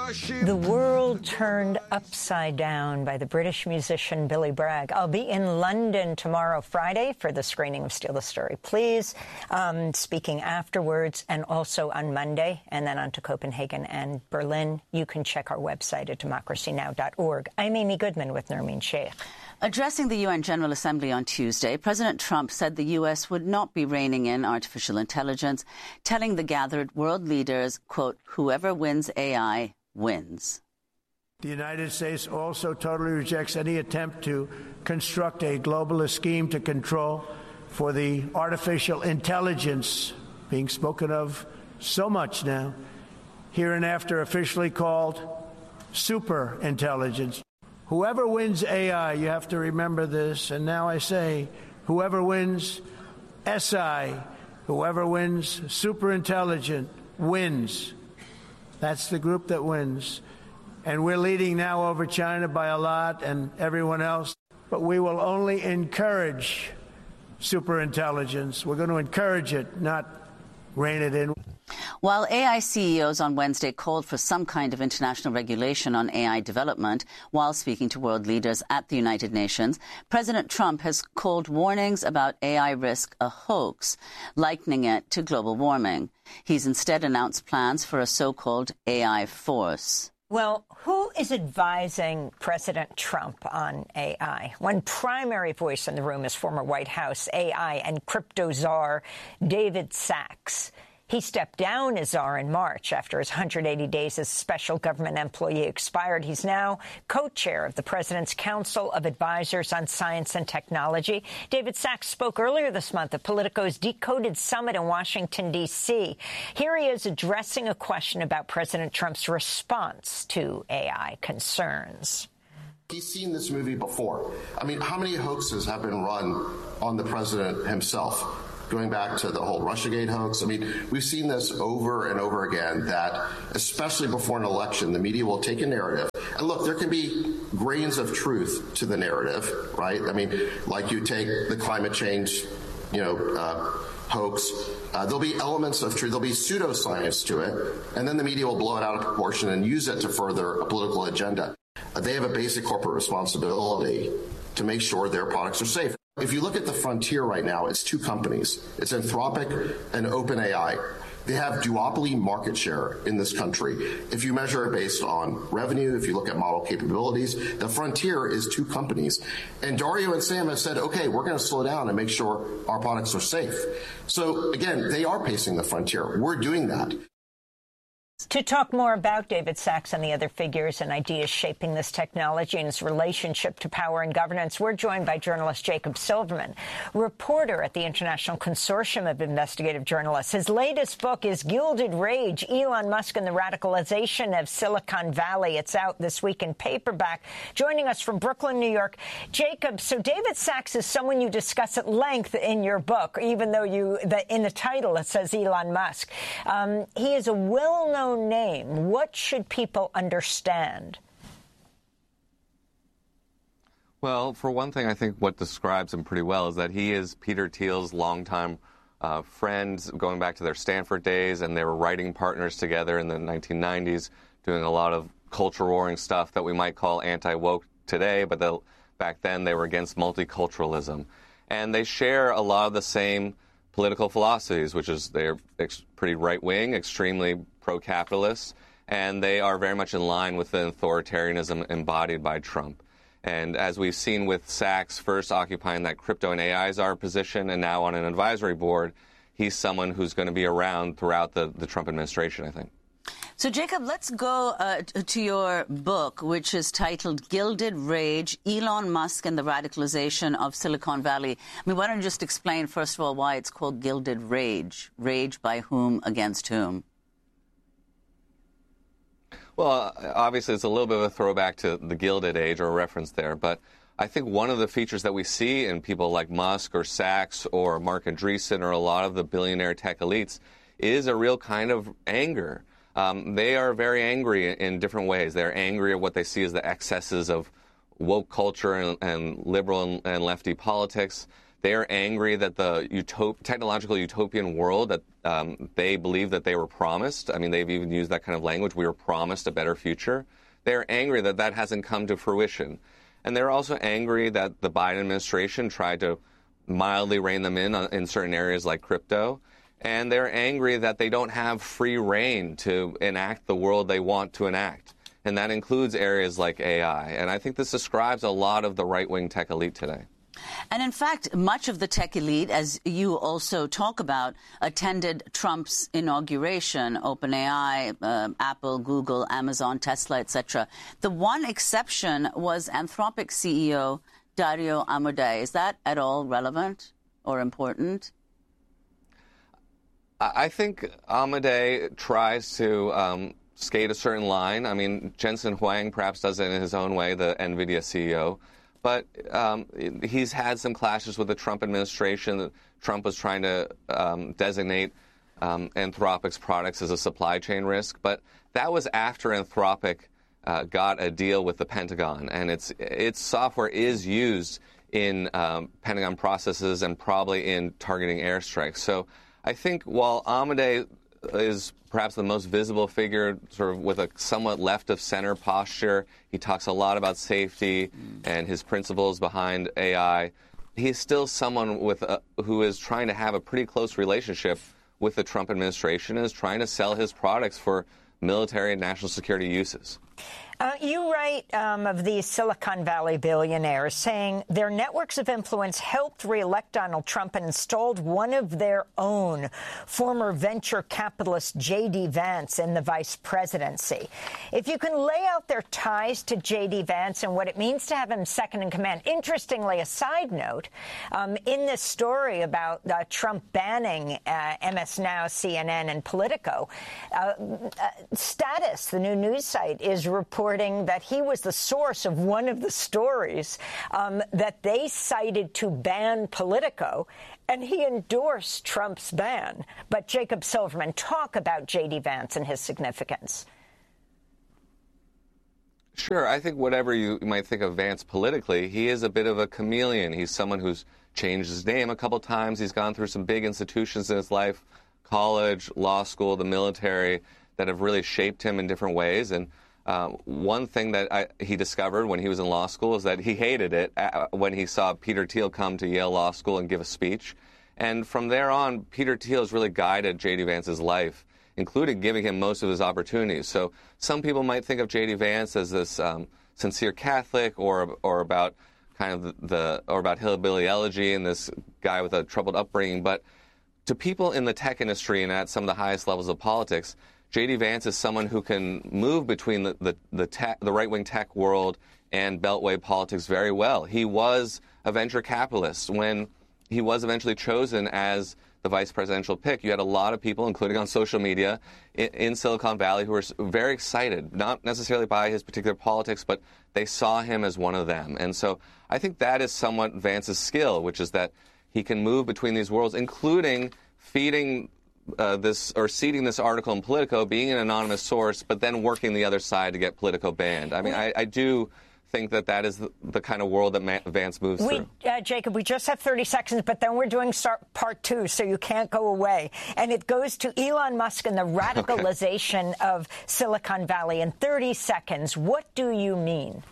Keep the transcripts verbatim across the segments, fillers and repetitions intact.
Washington. The world turned upside down by the British musician Billy Bragg. I'll be in London tomorrow, Friday, for the screening of Steal the Story, Please. Um, speaking afterwards, and also on Monday, and then on to Copenhagen and Berlin. You can check our website at democracy now dot org. I'm Amy Goodman with Nermeen Sheikh. Addressing the U N General Assembly on Tuesday, President Trump said the U S would not be reining in artificial intelligence, telling the gathered world leaders, quote, whoever wins A I wins. The United States also totally rejects any attempt to construct a globalist scheme to control for the artificial intelligence being spoken of so much now, hereinafter officially called super intelligence. Whoever wins A I, you have to remember this, and now I say, whoever wins S I, whoever wins super intelligent, wins. That's the group that wins. And we're leading now over China by a lot and everyone else, but we will only encourage super intelligence. We're going to encourage it, not rein it in. While A I C E Os on Wednesday called for some kind of international regulation on A I development while speaking to world leaders at the United Nations, President Trump has called warnings about A I risk a hoax, likening it to global warming. He's instead announced plans for a so-called A I force. Well, who is advising President Trump on A I? One primary voice in the room is former White House A I and crypto czar David Sacks. He stepped down as czar in March after his one hundred eighty days as special government employee expired. He's now co-chair of the President's Council of Advisors on Science and Technology. David Sacks spoke earlier this month at Politico's Decoded Summit in Washington, D C Here he is addressing a question about President Trump's response to A I concerns. He's seen this movie before. I mean, how many hoaxes have been run on the president himself? Going back to the whole Russiagate hoax. I mean, we've seen this over and over again, that especially before an election, the media will take a narrative. And look, there can be grains of truth to the narrative, right? I mean, like you take the climate change, you know, uh, hoax. Uh, there'll be elements of truth. There'll be pseudoscience to it. And then the media will blow it out of proportion and use it to further a political agenda. Uh, they have a basic corporate responsibility to make sure their products are safe. If you look at the frontier right now, it's two companies. It's Anthropic and OpenAI. They have duopoly market share in this country. If you measure it based on revenue, if you look at model capabilities, the frontier is two companies. And Dario and Sam have said, okay, we're going to slow down and make sure our products are safe. So again, they are pacing the frontier. We're doing that. To talk more about David Sacks and the other figures and ideas shaping this technology and its relationship to power and governance, we're joined by journalist Jacob Silverman, reporter at the International Consortium of Investigative Journalists. His latest book is Gilded Rage, Elon Musk and the Radicalization of Silicon Valley. It's out this week in paperback. Joining us from Brooklyn, New York, Jacob, so David Sacks is someone you discuss at length in your book, even though you, the, in the title it says Elon Musk. Um, he is a well-known name. What should people understand? Well, for one thing, I think what describes him pretty well is that he is Peter Thiel's longtime uh, friend, going back to their Stanford days, and they were writing partners together in the nineteen nineties, doing a lot of culture warring stuff that we might call anti-woke today, but the, back then they were against multiculturalism. And they share a lot of the same political philosophies, which is they're ex- pretty right-wing, extremely pro-capitalist, and they are very much in line with the authoritarianism embodied by Trump. And as we've seen with Sacks first occupying that crypto and A I czar position and now on an advisory board, he's someone who's going to be around throughout the, the Trump administration, I think. So, Jacob, let's go uh, to your book, which is titled Gilded Rage, Elon Musk and the Radicalization of Silicon Valley. I mean, why don't you just explain, first of all, why it's called Gilded Rage? Rage by whom, against whom? Well, obviously, it's a little bit of a throwback to the Gilded Age, or a reference there, but I think one of the features that we see in people like Musk or Sacks or Mark Andreessen or a lot of the billionaire tech elites is a real kind of anger. Um, they are very angry in different ways. They're angry at what they see as the excesses of woke culture and, and liberal and, and lefty politics. They are angry that the utop- technological utopian world that um, they believe that they were promised. I mean, they've even used that kind of language. We were promised a better future. They're angry that that hasn't come to fruition. And they're also angry that the Biden administration tried to mildly rein them in in certain areas like crypto. And they're angry that they don't have free rein to enact the world they want to enact. And that includes areas like A I. And I think this describes a lot of the right-wing tech elite today. And in fact, much of the tech elite, as you also talk about, attended Trump's inauguration, OpenAI, uh, Apple, Google, Amazon, Tesla, et cetera. The one exception was Anthropic C E O Dario Amodei. Is that at all relevant or important? I think Amodei tries to um, skate a certain line. I mean, Jensen Huang perhaps does it in his own way, the NVIDIA C E O. But um, he's had some clashes with the Trump administration. Trump was trying to um, designate um, Anthropic's products as a supply chain risk. But that was after Anthropic uh, got a deal with the Pentagon. And its its software is used in um, Pentagon processes and probably in targeting airstrikes. So I think while Amodei is perhaps the most visible figure, sort of with a somewhat left-of-center posture, he talks a lot about safety and his principles behind A I. He's still someone with a, who is trying to have a pretty close relationship with the Trump administration and is trying to sell his products for military and national security uses. Uh, you write um, of these Silicon Valley billionaires saying their networks of influence helped reelect Donald Trump and installed one of their own, former venture capitalist J D. Vance, in the vice presidency. If you can lay out their ties to J D. Vance and what it means to have him second in command. Interestingly, a side note, um, in this story about uh, Trump banning uh, M S Now, C N N, and Politico, uh, uh, Status, the new news site, is reporting that he was the source of one of the stories um, that they cited to ban Politico, and he endorsed Trump's ban. But Jacob Silverman, talk about J D. Vance and his significance. Sure. I think whatever you might think of Vance politically, he is a bit of a chameleon. He's someone who's changed his name a couple times. He's gone through some big institutions in his life, college, law school, the military, that have really shaped him in different ways. And Uh, one thing that I, he discovered when he was in law school is that he hated it uh, when he saw Peter Thiel come to Yale Law School and give a speech. And from there on, Peter Thiel has really guided J D. Vance's life, including giving him most of his opportunities. So some people might think of J D. Vance as this um, sincere Catholic, or or about kind of the, the or about hillbilly elegy and this guy with a troubled upbringing. But to people in the tech industry and at some of the highest levels of politics, J D. Vance is someone who can move between the the the, tech, the right-wing tech world and Beltway politics very well. He was a venture capitalist. When he was eventually chosen as the vice presidential pick, you had a lot of people, including on social media, in, in Silicon Valley, who were very excited, not necessarily by his particular politics, but they saw him as one of them. And so I think that is somewhat Vance's skill, which is that he can move between these worlds, including feeding Uh, this or seeding this article in Politico, being an anonymous source, but then working the other side to get Politico banned. I mean, I, I do think that that is the, the kind of world that Ma- Vance moves we, through. Uh, Jacob, we just have thirty seconds, but then we're doing start part two, so you can't go away. And it goes to Elon Musk and the radicalization okay. of Silicon Valley. In thirty seconds, what do you mean?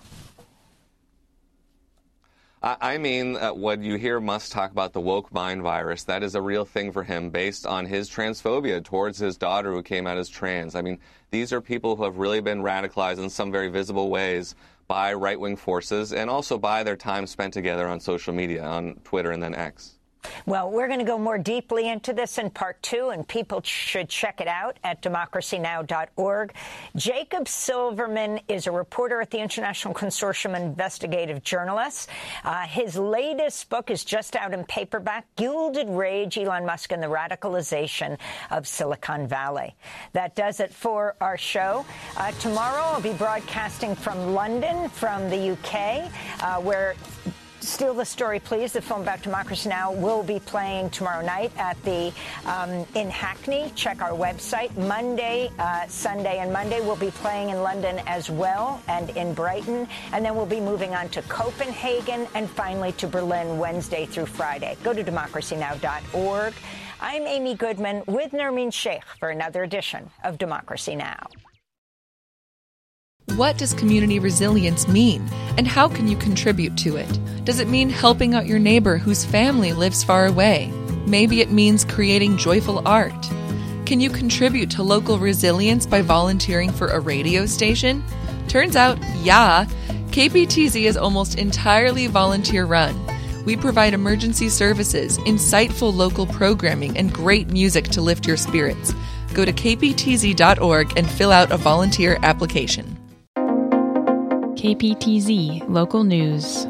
I mean, uh, when you hear Musk talk about the woke mind virus, that is a real thing for him based on his transphobia towards his daughter who came out as trans. I mean, these are people who have really been radicalized in some very visible ways by right-wing forces and also by their time spent together on social media, on Twitter and then X. Well, we're going to go more deeply into this in part two, and people should check it out at democracy now dot org. Jacob Silverman is a reporter at the International Consortium of Investigative Journalists. Uh, his latest book is just out in paperback, Gilded Rage, Elon Musk and the Radicalization of Silicon Valley. That does it for our show. Uh, tomorrow I'll be broadcasting from London, from the U K, uh, where Steal the Story, Please. The film about Democracy Now! Will be playing tomorrow night at the um, in Hackney. Check our website. Monday, uh, Sunday, and Monday we'll be playing in London as well, and in Brighton. And then we'll be moving on to Copenhagen and finally to Berlin Wednesday through Friday. Go to democracy now dot org. I'm Amy Goodman with Nermeen Sheikh for another edition of Democracy Now! What does community resilience mean, and how can you contribute to it? Does it mean helping out your neighbor whose family lives far away? Maybe it means creating joyful art. Can you contribute to local resilience by volunteering for a radio station? Turns out, yeah, K P T Z is almost entirely volunteer-run. We provide emergency services, insightful local programming, and great music to lift your spirits. Go to k p t z dot org and fill out a volunteer application. K P T Z Local News.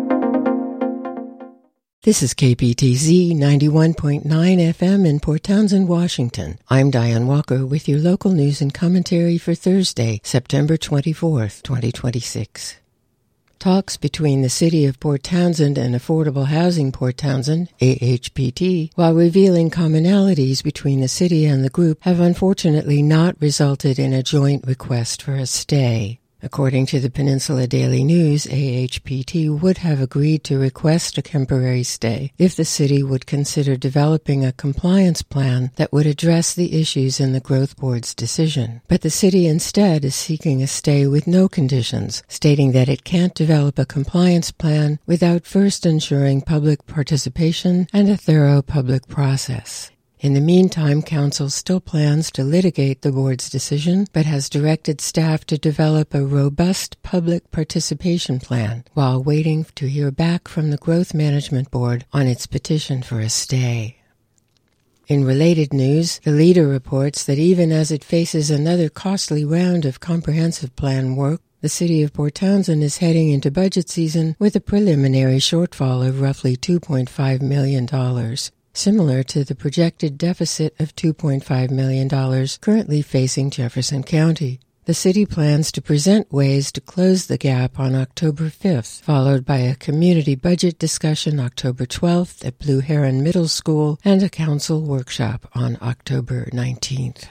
This is K P T Z ninety-one point nine F M in Port Townsend, Washington. I'm Diane Walker with your local news and commentary for Thursday, September twenty-fourth, twenty twenty-six. Talks between the City of Port Townsend and Affordable Housing Port Townsend, A H P T, while revealing commonalities between the city and the group, have unfortunately not resulted in a joint request for a stay. According to the Peninsula Daily News, A H P T would have agreed to request a temporary stay if the city would consider developing a compliance plan that would address the issues in the Growth Board's decision. But the city instead is seeking a stay with no conditions, stating that it can't develop a compliance plan without first ensuring public participation and a thorough public process. In the meantime, Council still plans to litigate the board's decision, but has directed staff to develop a robust public participation plan while waiting to hear back from the Growth Management Board on its petition for a stay. In related news, the Leader reports that even as it faces another costly round of comprehensive plan work, the City of Port Townsend is heading into budget season with a preliminary shortfall of roughly two point five million dollars. Similar to the projected deficit of two point five million dollars currently facing Jefferson County. The city plans to present ways to close the gap on October fifth, followed by a community budget discussion October twelfth at Blue Heron Middle School and a council workshop on October nineteenth.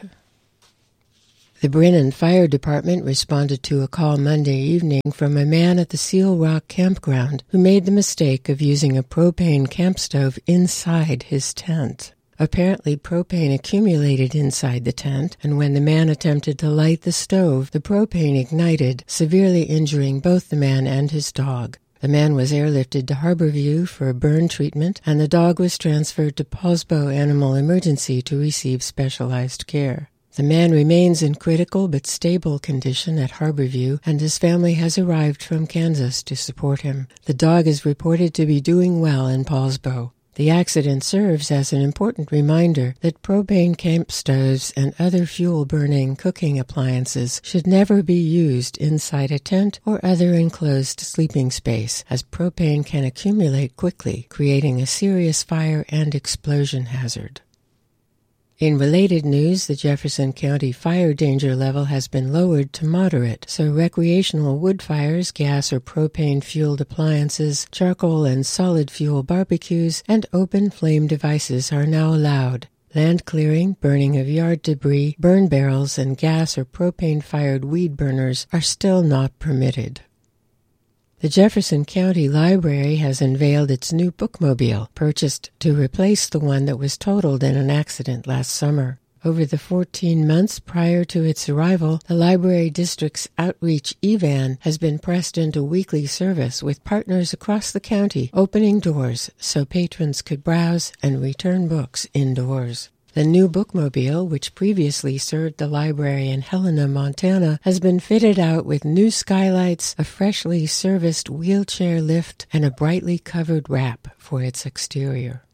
The Brennan Fire Department responded to a call Monday evening from a man at the Seal Rock campground who made the mistake of using a propane camp stove inside his tent. Apparently, propane accumulated inside the tent, and when the man attempted to light the stove, the propane ignited, severely injuring both the man and his dog. The man was airlifted to Harborview for a burn treatment, and the dog was transferred to Poulsbo Animal Emergency to receive specialized care. The man remains in critical but stable condition at Harborview, and his family has arrived from Kansas to support him. The dog is reported to be doing well in Poulsbo. The accident serves as an important reminder that propane camp stoves and other fuel-burning cooking appliances should never be used inside a tent or other enclosed sleeping space, as propane can accumulate quickly, creating a serious fire and explosion hazard. In related news, the Jefferson County fire danger level has been lowered to moderate, so recreational wood fires, gas or propane-fueled appliances, charcoal and solid fuel barbecues, and open flame devices are now allowed. Land clearing, burning of yard debris, burn barrels, and gas or propane-fired weed burners are still not permitted. The Jefferson County Library has unveiled its new bookmobile, purchased to replace the one that was totaled in an accident last summer. Over the fourteen months prior to its arrival, the Library District's Outreach E-Van has been pressed into weekly service with partners across the county opening doors so patrons could browse and return books indoors. The new bookmobile, which previously served the library in Helena, Montana, has been fitted out with new skylights, a freshly serviced wheelchair lift, and a brightly covered wrap for its exterior.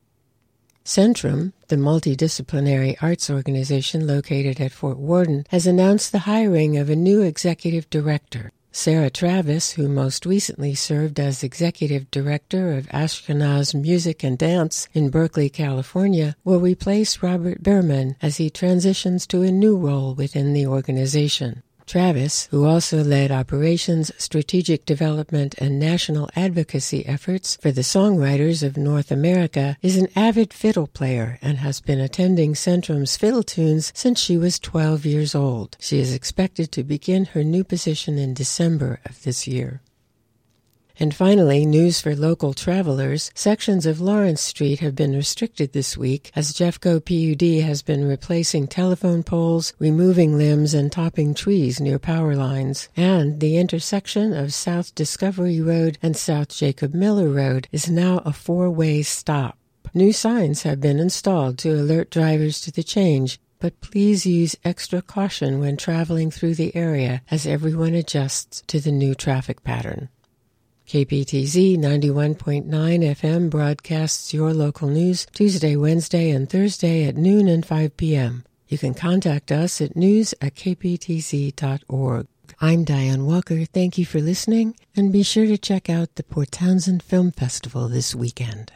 Centrum, the multidisciplinary arts organization located at Fort Worden, has announced the hiring of a new executive director. Sarah Travis, who most recently served as executive director of Ashkenaz Music and Dance in Berkeley, California, will replace Robert Behrman as he transitions to a new role within the organization. Travis, who also led operations, strategic development, and national advocacy efforts for the songwriters of North America, is an avid fiddle player and has been attending Centrum's Fiddle Tunes since she was twelve years old. She is expected to begin her new position in December of this year. And finally, news for local travelers. Sections of Lawrence Street have been restricted this week as Jeffco P U D has been replacing telephone poles, removing limbs, and topping trees near power lines. And the intersection of South Discovery Road and South Jacob Miller Road is now a four-way stop. New signs have been installed to alert drivers to the change, but please use extra caution when traveling through the area as everyone adjusts to the new traffic pattern. K P T Z ninety-one point nine F M broadcasts your local news Tuesday, Wednesday, and Thursday at noon and five p.m. You can contact us at news at k p t z dot org. I'm Diane Walker. Thank you for listening, and be sure to check out the Port Townsend Film Festival this weekend.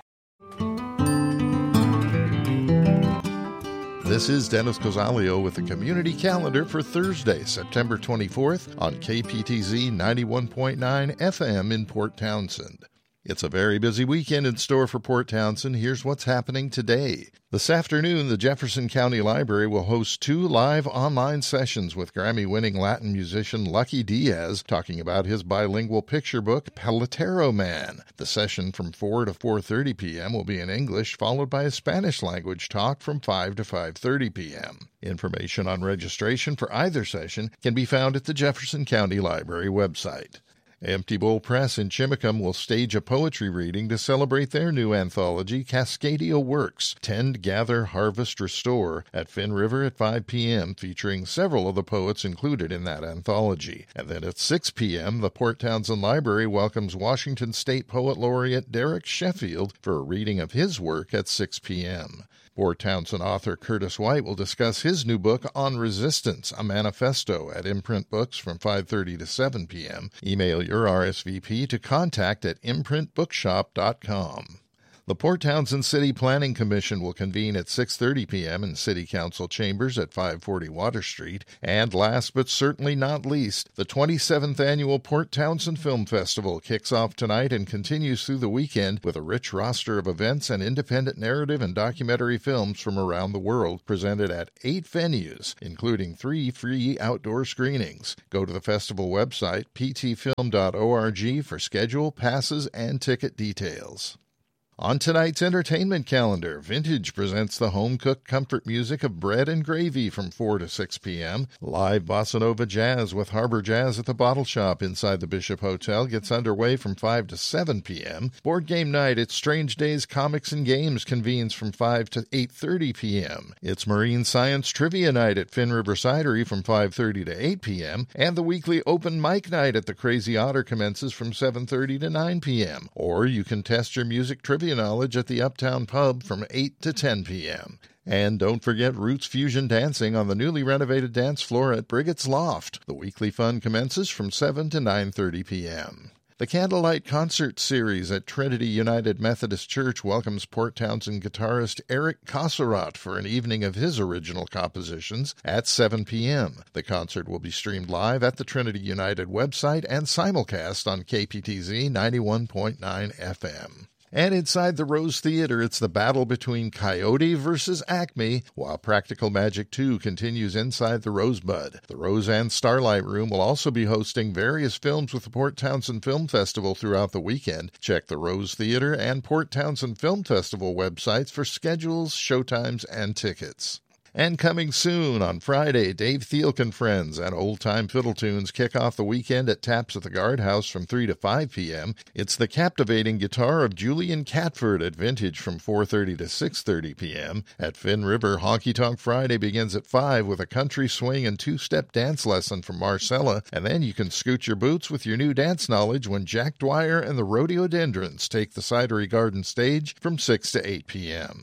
This is Dennis Cosalio with the Community Calendar for Thursday, September twenty-fourth on K P T Z ninety-one point nine F M in Port Townsend. It's a very busy weekend in store for Port Townsend. Here's what's happening today. This afternoon, the Jefferson County Library will host two live online sessions with Grammy-winning Latin musician Lucky Diaz talking about his bilingual picture book, Pelotero Man. The session from four to four thirty p.m. will be in English, followed by a Spanish-language talk from five to five thirty p.m. Information on registration for either session can be found at the Jefferson County Library website. Empty Bowl Press in Chimacum will stage a poetry reading to celebrate their new anthology, Cascadia Works, Tend, Gather, Harvest, Restore, at Finn River at five p.m., featuring several of the poets included in that anthology. And then at six p.m., the Port Townsend Library welcomes Washington State Poet Laureate Derek Sheffield for a reading of his work at six p.m. Port Townsend author Curtis White will discuss his new book, On Resistance, a Manifesto, at Imprint Books from five thirty to seven p.m. Email your R S V P to contact at imprint bookshop dot com. The Port Townsend City Planning Commission will convene at six thirty p.m. in City Council chambers at five forty Water Street. And last but certainly not least, the twenty-seventh Annual Port Townsend Film Festival kicks off tonight and continues through the weekend with a rich roster of events and independent narrative and documentary films from around the world presented at eight venues, including three free outdoor screenings. Go to the festival website, p t film dot org, for schedule, passes, and ticket details. On tonight's entertainment calendar, Vintage presents the home-cooked comfort music of Bread and Gravy from four to six p.m. Live Bossa Nova Jazz with Harbor Jazz at the Bottle Shop inside the Bishop Hotel gets underway from five to seven p.m. Board Game Night at Strange Days Comics and Games convenes from five to eight thirty p.m. It's Marine Science Trivia Night at Finn River Cidery from five thirty to eight p.m. And the weekly Open Mic Night at the Crazy Otter commences from seven thirty to nine p.m. Or you can test your music trivia knowledge at the Uptown Pub from eight to ten p.m. And don't forget Roots Fusion Dancing on the newly renovated dance floor at Briggett's Loft. The weekly fun commences from seven to nine thirty p.m. The Candlelight Concert Series at Trinity United Methodist Church welcomes Port Townsend guitarist Eric Cosserat for an evening of his original compositions at seven p.m. The concert will be streamed live at the Trinity United website and simulcast on K P T Z ninety-one point nine F M. And inside the Rose Theater, it's the battle between Coyote versus Acme, while Practical Magic two continues inside the Rosebud. The Roseanne Starlight Room will also be hosting various films with the Port Townsend Film Festival throughout the weekend. Check the Rose Theater and Port Townsend Film Festival websites for schedules, showtimes, and tickets. And coming soon, on Friday, Dave Thielk and Friends and Old Time Fiddle Tunes kick off the weekend at Taps at the Guardhouse from three to five p.m. It's the captivating guitar of Julian Catford at Vintage from four thirty to six thirty p.m. At Finn River, Honky Tonk Friday begins at five with a country swing and two-step dance lesson from Marcella, and then you can scoot your boots with your new dance knowledge when Jack Dwyer and the Rhododendrons take the Cidery Garden stage from six to eight p.m.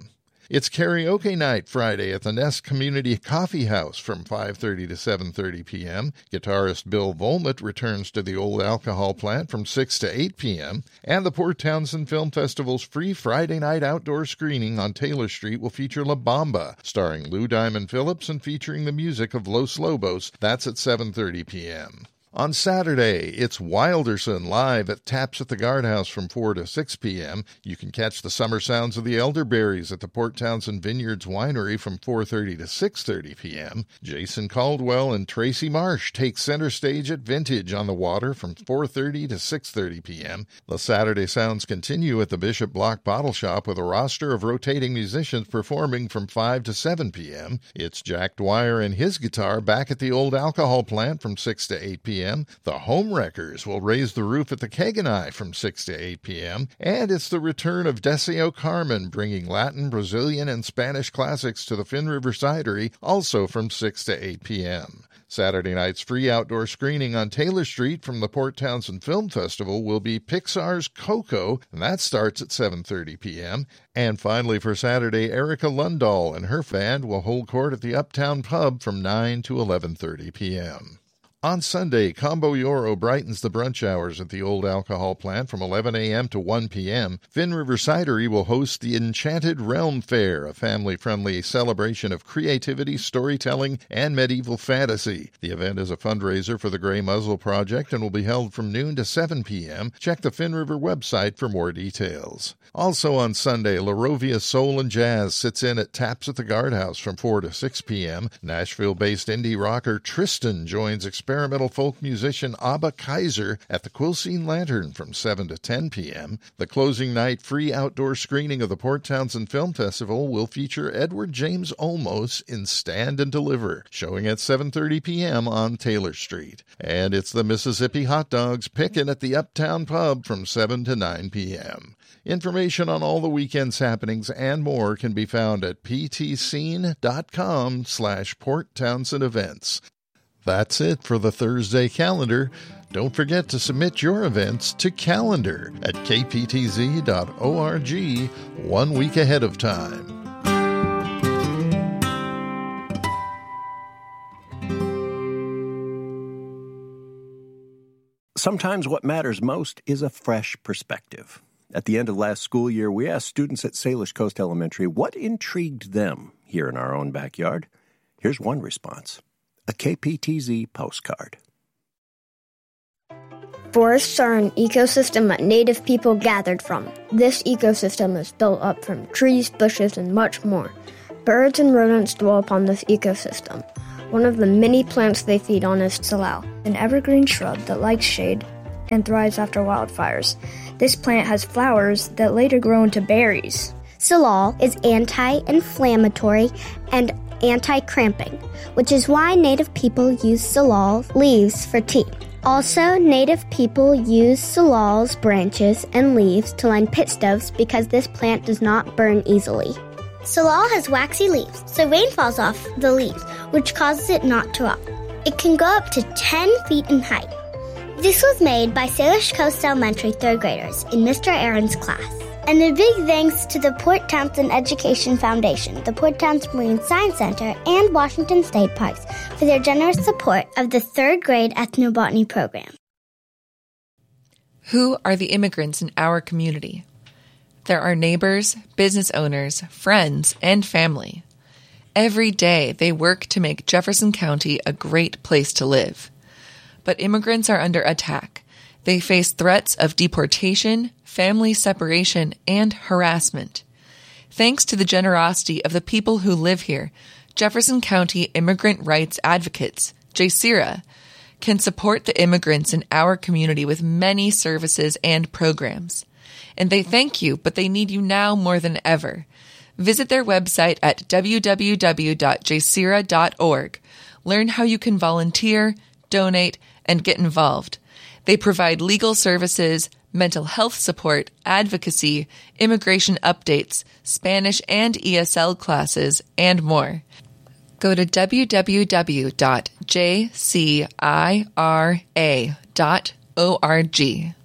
It's karaoke night Friday at the Nest Community Coffee House from five thirty to seven thirty p.m. Guitarist Bill Volmut returns to the Old Alcohol Plant from six to eight p.m. And the Port Townsend Film Festival's free Friday night outdoor screening on Taylor Street will feature La Bamba, starring Lou Diamond Phillips and featuring the music of Los Lobos. That's at seven thirty p.m. On Saturday, it's Wilderson live at Taps at the Guardhouse from four to six p.m. You can catch the summer sounds of the elderberries at the Port Townsend Vineyards Winery from four thirty to six thirty p.m. Jason Caldwell and Tracy Marsh take center stage at Vintage on the Water from four thirty to six thirty p.m. The Saturday sounds continue at the Bishop Block Bottle Shop with a roster of rotating musicians performing from five to seven p.m. It's Jack Dwyer and his guitar back at the Old Alcohol Plant from six to eight p.m. The Home Wreckers will raise the roof at the Keganai from six to eight p.m. And it's the return of Deseo Carmen, bringing Latin, Brazilian, and Spanish classics to the Finn River Cidery, also from six to eight p.m. Saturday night's free outdoor screening on Taylor Street from the Port Townsend Film Festival will be Pixar's Coco, and that starts at seven thirty p.m. And finally for Saturday, Erica Lundahl and her band will hold court at the Uptown Pub from nine to eleven thirty p.m. On Sunday, Combo Yoro brightens the brunch hours at the Old Alcohol Plant from eleven a.m. to one p.m. Finn River Cidery will host the Enchanted Realm Fair, a family-friendly celebration of creativity, storytelling, and medieval fantasy. The event is a fundraiser for the Grey Muzzle Project and will be held from noon to seven p.m. Check the Finn River website for more details. Also on Sunday, La Rovia Soul and Jazz sits in at Taps at the Guardhouse from four to six p.m. Nashville-based indie rocker Tristan joins experimental folk musician Abba Kaiser at the Quilcene Lantern from seven to ten p.m. The closing night free outdoor screening of the Port Townsend Film Festival will feature Edward James Olmos in Stand and Deliver, showing at seven thirty p.m. on Taylor Street. And it's the Mississippi Hot Dogs pickin' at the Uptown Pub from seven to nine p.m. Information on all the weekend's happenings and more can be found at ptscene.com slash Port Townsend events. That's it for the Thursday calendar. Don't forget to submit your events to calendar at k p t z dot org one week ahead of time. Sometimes what matters most is a fresh perspective. At the end of last school year, we asked students at Salish Coast Elementary what intrigued them here in our own backyard. Here's one response. A K P T Z postcard. Forests are an ecosystem that native people gathered from. This ecosystem is built up from trees, bushes, and much more. Birds and rodents dwell upon this ecosystem. One of the many plants they feed on is salal, an evergreen shrub that likes shade and thrives after wildfires. This plant has flowers that later grow into berries. Salal is anti-inflammatory and anti-cramping, which is why native people use salal leaves for tea. Also, native people use salal's branches and leaves to line pit stoves because this plant does not burn easily. Salal has waxy leaves, so rain falls off the leaves, which causes it not to rot. It can go up to ten feet in height. This was made by Salish Coast Elementary third graders in Mister Aaron's class. And a big thanks to the Port Townsend Education Foundation, the Port Townsend Marine Science Center, and Washington State Parks for their generous support of the third grade ethnobotany program. Who are the immigrants in our community? There are neighbors, business owners, friends, and family. Every day they work to make Jefferson County a great place to live. But immigrants are under attack. They face threats of deportation, family separation, and harassment. Thanks to the generosity of the people who live here, Jefferson County Immigrant Rights Advocates, J C R A, can support the immigrants in our community with many services and programs. And they thank you, but they need you now more than ever. Visit their website at w w w dot j c r a dot org. Learn how you can volunteer, donate, and get involved. They provide legal services, mental health support, advocacy, immigration updates, Spanish and E S L classes, and more. Go to w w w dot j c i r a dot org.